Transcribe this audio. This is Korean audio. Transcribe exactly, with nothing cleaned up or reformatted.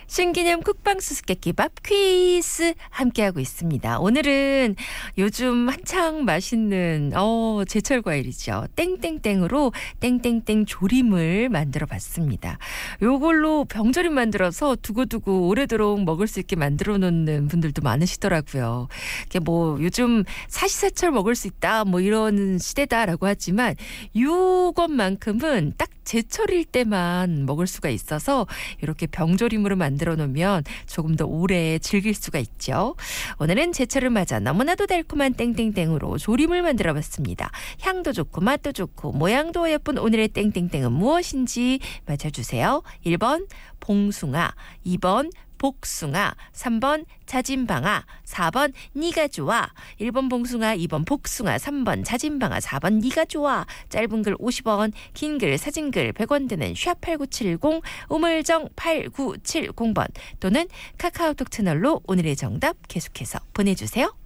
신기념 쿡방 수수께끼밥 퀴즈 함께하고 있습니다. 오늘은 요즘 한창 맛있는 어 제철 과일이죠. 땡땡땡으로 땡땡땡 조림을 만들어 봤습니다. 요걸로 병조림 만들어서 두고두고 오래도록 먹을 수 있게 만들어 놓는 분들도 많으시더라고요. 이게 뭐 요즘 사시사철 먹을 수 있다 뭐 이런 시대다라고 하지만 요것만큼은 딱 제철일 때만 먹을 수가 있어서 이렇게 병조림으로 만들어 놓으면 조금 더 오래 즐길 수가 있죠. 오늘은 제철을 맞아 너무나도 달콤한 땡땡땡으로 조림을 만들어 봤습니다. 향도 좋고 맛도 좋고 모양도 예쁜 오늘의 땡땡땡은 무엇인지 맞춰주세요. 일 번 봉숭아, 이 번 복숭아, 삼 번 자진방아, 사 번 니가 좋아. 일 번 봉숭아, 이 번 복숭아, 삼 번 자진방아, 사 번 니가 좋아. 짧은 글 오십 원, 긴 글 사진글 백 원 드는 샵 팔구칠공, 우물정 팔구칠공 번 또는 카카오톡 채널로 오늘의 정답 계속해서 보내주세요.